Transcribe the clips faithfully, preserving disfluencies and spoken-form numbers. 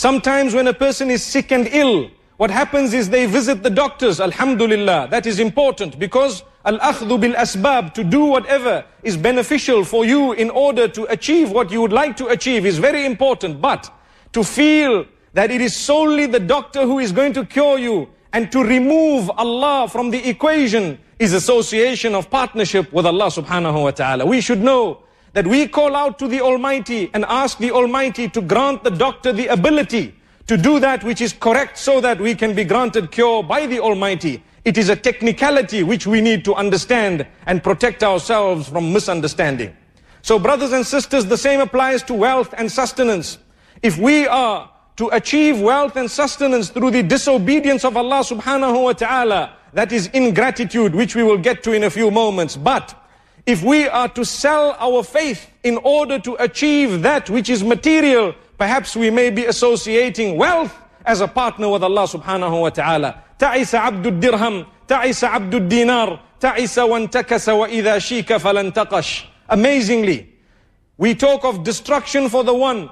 Sometimes when a person is sick and ill, what happens is they visit the doctors. Alhamdulillah, that is important, because al-akhdhu bil asbab, to do whatever is beneficial for you in order to achieve what you would like to achieve, is very important. But to feel that it is solely the doctor who is going to cure you, and to remove Allah from the equation, is association of partnership with Allah subhanahu wa ta'ala. We should know that we call out to the Almighty and ask the Almighty to grant the doctor the ability to do that which is correct, so that we can be granted cure by the Almighty. It is a technicality which we need to understand and protect ourselves from misunderstanding. So brothers and sisters, the same applies to wealth and sustenance. If we are to achieve wealth and sustenance through the disobedience of Allah subhanahu wa ta'ala, that is ingratitude, which we will get to in a few moments. But if we are to sell our faith in order to achieve that which is material, perhaps we may be associating wealth as a partner with Allah subhanahu wa ta'ala. Ta'isa abdud dirham, ta'isa abdud dinar, ta'isa wantakasa wa idha shika falantaqash. Amazingly, we talk of destruction for the one,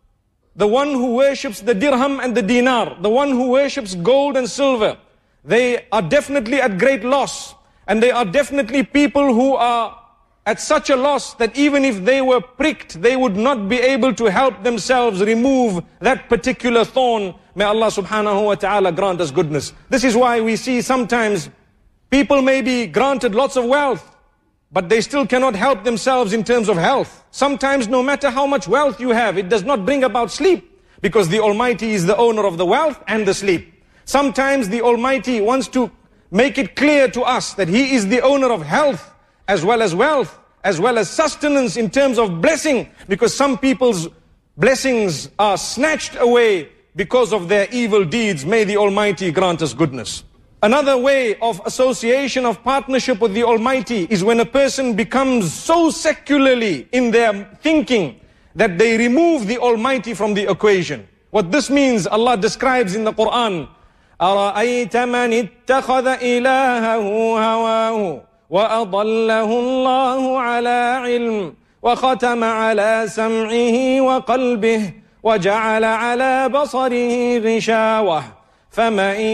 the one who worships the dirham and the dinar, the one who worships gold and silver. They are definitely at great loss, and they are definitely people who are at such a loss that even if they were pricked, they would not be able to help themselves remove that particular thorn. May Allah subhanahu wa ta'ala grant us goodness. This is why we see sometimes people may be granted lots of wealth, but they still cannot help themselves in terms of health. Sometimes no matter how much wealth you have, it does not bring about sleep, because the Almighty is the owner of the wealth and the sleep. Sometimes the Almighty wants to make it clear to us that He is the owner of health as well as wealth, as well as sustenance in terms of blessing, because some people's blessings are snatched away because of their evil deeds. May the Almighty grant us goodness. Another way of association of partnership with the Almighty is when a person becomes so secularly in their thinking that they remove the Almighty from the equation. What this means, Allah describes in the Quran, أَرَأَيْتَ مَنِ اتَّخَذَ إِلَهَهُ هَوَاهُ وَأَضَلَّهُ اللَّهُ عَلَى عِلْمٍ وَخَتَمَ عَلَى سَمْعِهِ وَقَلْبِهِ وَجَعَلَ عَلَى بَصَرِهِ غِشَاوَةً فَمَن